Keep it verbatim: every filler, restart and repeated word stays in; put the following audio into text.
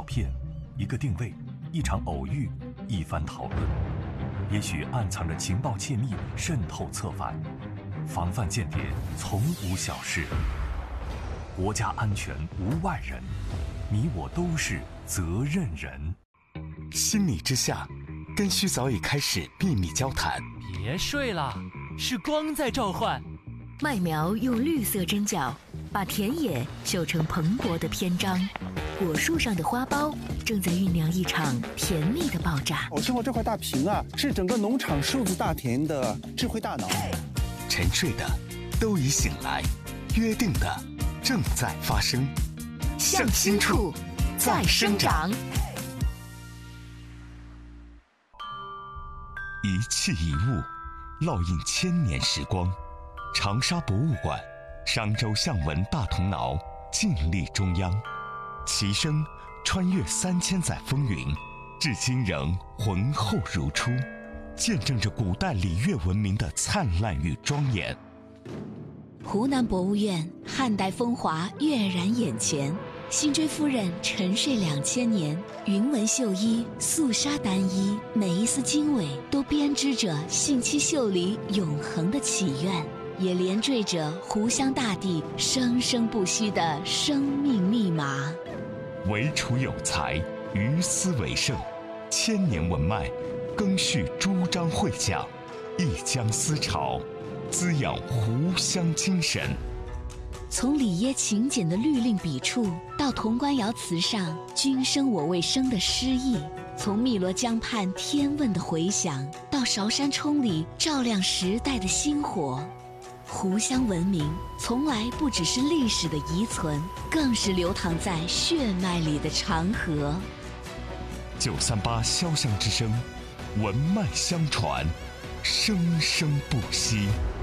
照片，一个定位，一场偶遇，一番讨论，也许暗藏着情报窃密渗透策反，防范间谍从无小事。国家安全无外人，你我都是责任人。 心理之下，根须早已开始秘密交谈。 别睡了，是光在召唤。 麦苗用绿色针脚把田野绣成蓬勃的篇章，果树上的花苞正在酝酿一场甜蜜的爆炸。 我吃过这块大屏啊，是整个农场数字大田的智慧大脑。 沉睡的都已醒来，约定的正在发生， 向心处再生长。 一器一物，烙印千年时光。长沙博物馆，商周象纹大铜挠，静立中央，其声穿越三千载风云，至今仍浑厚如初，见证着古代礼乐文明的灿烂与庄严。 湖南博物院汉代风华跃然眼前，辛追夫人沉睡两千年，云纹绣衣，素纱单衣，每一丝经纬都编织着信息秀里永恒的祈愿，也连缀着湖湘大地生生不息的生命密码。 惟楚有才，于斯为盛，千年文脉，更续诸章会讲，一江思潮，滋养湖湘精神。 从里耶勤俭的律令笔触，到潼关窑瓷上君生我未生的诗意；从汨罗江畔天问的回响，到韶山冲里照亮时代的星火。湖湘文明从来不只是历史的遗存，更是流淌在血脉里的长河。 九三八潇湘之声，文脉相传，生生不息。